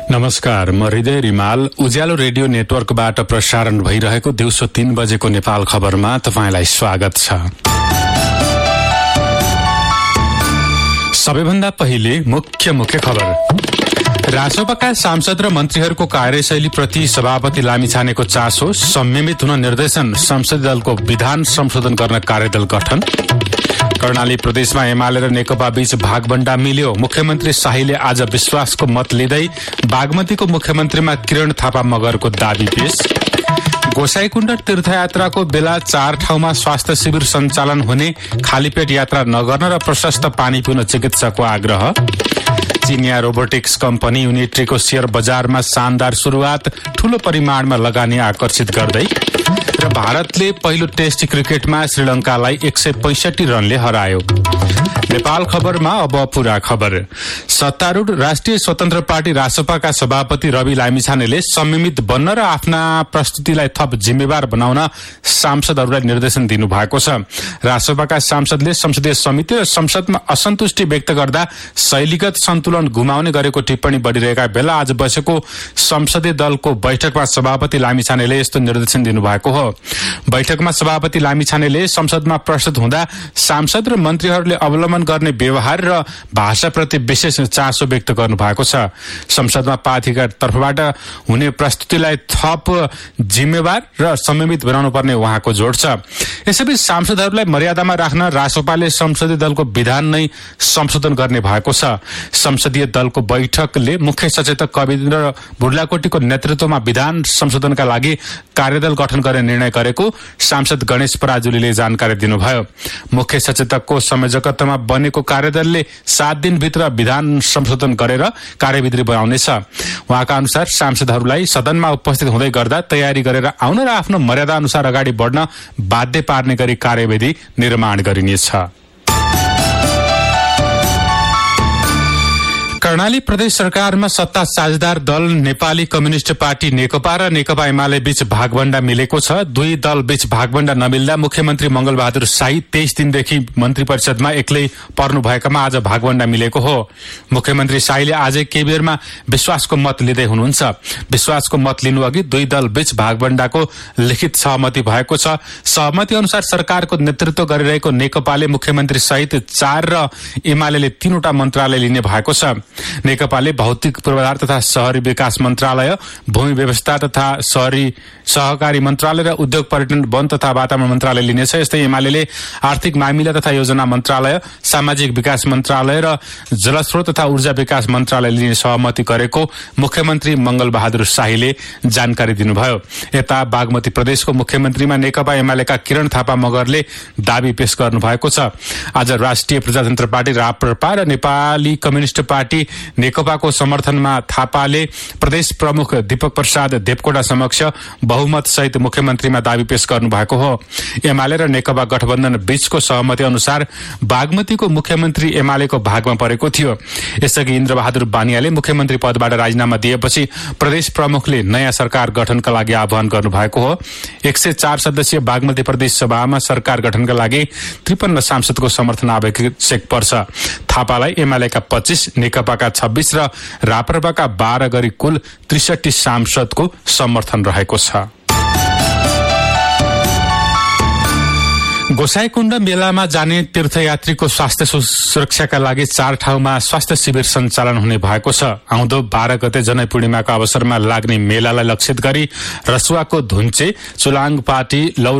नमस्कार, म हृदय रिमाल उज्यालो रेडियो नेटवर्कबाट प्रसारण भइरहेको दिउँसो 3 बजेको नेपाल खबरमा तपाईंलाई स्वागत छ। सबैभन्दा पहिले मुख्य खबर। रासोपाका सांसद र मन्त्रीहरूको कार्यशैली प्रति सभापति लामिछानेको चासो, संयमित हुन निर्देशन, संसदीय दलको विधान संशोधन गर्न कार्यदल गठन। कर्णाली प्रदेशमा एमाले र नेकपा बीच भागबण्डा मिल्यो, मुख्यमन्त्री शाहीले आज विश्वासको मत लिँदै बागमतीको मुख्यमन्त्रीमा किरण थापा मगरको दाबी पेश। गोसाईकुण्ड तीर्थयात्राको बेला 4 ठाउँमा स्वास्थ्य शिविर सञ्चालन हुने, खालीपेट यात्रा नगर्न र प्रशस्त पानी पिउन चिकित्सकको आग्रह। चिनिया रोबोटिक्स कम्पनी युनिट्रीको शेयर बजारमा शानदार शुरूआत, ठूलो परिमाणमा लगानी आकर्षित गर्दै। र भारतले पहिलो टेस्ट क्रिकेटमा श्रीलंकालाई 165 रनले हरायो। नेपाल खबरमा अब पूरा खबर। सत्तारूढ राष्ट्रिय स्वतन्त्र पार्टी रासपाका सभापति रवि लामिछानेले संयमित बन्न र आफ्ना प्रस्तुतिलाई थप जिम्मेवार बनाउन सांसदहरूलाई निर्देशन दिनुभएको छ। रासपाका सांसदले संसदीय समिति र संसदमा असन्तुष्टि व्यक्त गर्दा शैलीगत सन्तुलन गुमाउने गरेको टिप्पणी बढ़िरहेका बेला आज बसेको संसदीय दलको बैठकमा सभापति लामिछानेले यस्तो निर्देशन दिनुभएको हो। बैठकमा सभापति लामिछानेले संसदमा प्रस्तुत हुँदा सांसद र मन्त्रीहरूले अवलम्बन गर्ने व्यवहार र भाषाप्रति विशेष चासो व्यक्त गर्नु भएको छ। संसदमा पार्टीका तर्फबाट हुने प्रस्तुतिलाई थप जिम्मेवार र संयमित बनाउनु पर्ने उहाँको जोड छ। यसैबीच सांसदहरूलाई मर्यादामा राख्न रासोपाले संसदीय दलको विधान नै संशोधन गर्ने भएको छ। संसदीय दलको बैठकले मुख्य सचेतक कविन्द्र बुर्लाकोटीको नेतृत्वमा विधान संशोधनका लागि कार्यदल गठन गर्ने निर्णय गरेको सांसद गणेश पराजुलीले जानकारी दिनुभयो। मुख्य सचेतकको संयोजकत्वमा बनेको कार्यदलले 7 दिनभित्र विधान संशोधन गरेर कार्यविधि बनाउनेछ। उहाँका अनुसार सांसदहरूलाई सदनमा उपस्थित हुँदै गर्दा तयारी गरेर आउन र आफ्नो मर्यादा अनुसार अगाडि बढ्न बाध्य पार्ने गरी कार्यविधि निर्माण गरिनेछ। कर्णाली प्रदेश सरकारमा सत्ता साझेदार दल नेपाली कम्युनिष्ट पार्टी नेकपा र नेकपा एमाले बीच भागबण्डा मिलेको छ। दुई दल बीच भागबण्डा नमिल्दा मुख्यमन्त्री मंगलबहादुर शाही 23 दिनदेखि मन्त्री परिषदमा एक्लै पर्नु भएकामा आज भागबण्डा मिलेको हो। मुख्यमन्त्री शाहीले आजै केबीरमा विश्वासको मत लिँदै हुनुहुन्छ। विश्वासको मत लिनु अघि दुई दल बीच भागबण्डाको लिखित सहमति भएको छ। सहमति अनुसार सरकारको नेतृत्व गरिरहेको नेकपाले मुख्यमन्त्री सहित 4 र एमाले 3 वटा मन्त्रालय लिने भएको छ। नेकपाले भौतिक पूर्वाधार तथा शहरी विकास मन्त्रालय, भूमि व्यवस्था तथा शहरी सहकारी मन्त्रालय र उद्योग पर्यटन वन तथा वातावरण मन्त्रालय लिनेछ। यस्तै एमाले आर्थिक मामिला तथा योजना मन्त्रालय, सामाजिक विकास मन्त्रालय र जलस्रोत तथा ऊर्जा विकास मन्त्रालय लिने सहमति गरेको मुख्यमन्त्री मंगलबहादुर शाहीले जानकारी दिनुभयो। यता बागमती प्रदेशको मुख्यमन्त्रीमा नेकपा एमालेका किरण थापा मगरले दाबी पेश गर्नु भएको छ। आज राष्ट्रिय प्रजातन्त्र पार्टी राप्रपा र नेपाली कम्युनिष्ट पार्टी नेकपाको समर्थनमा थापाले प्रदेश प्रमुख दीपक प्रसाद देवकोटा समक्ष बहुमत सहित मुख्यमन्त्रीमा दाबी पेश गर्नु भएको हो। एमाले र नेकपा गठबन्धन बीचको सहमति अनुसार बागमतीको मुख्यमन्त्री एमालेको भागमा परेको थियो। यसअघि इन्द्रबहादुर बानियाले मुख्यमन्त्री पदबाट राजीनामा दिएपछि प्रदेश प्रमुखले नयाँ सरकार गठनका लागि आह्वान गर्नु भएको हो। 104 सदस्यीय बागमती प्रदेश सभामा सरकार गठनका लागि 53 सांसदको समर्थन आवश्यक पर्छ। थापालाई एमालेका 25, नेकपाका 26 र राप्रपाका 12 गरी कुल 63 सांसदको समर्थन रहेको छ। गोसाईकुण्ड मेलामा जाने तीर्थयात्रीको स्वास्थ्य सुरक्षाका लागि 4 ठाउँमा स्वास्थ्य शिविर सञ्चालन हुने भएको छ। आउँदो 12 गते जनै पूर्णिमाको अवसरमा लाग्ने मेलालाई लक्षित गरी रसुवाको धुन्चे, चुलाङपाटी,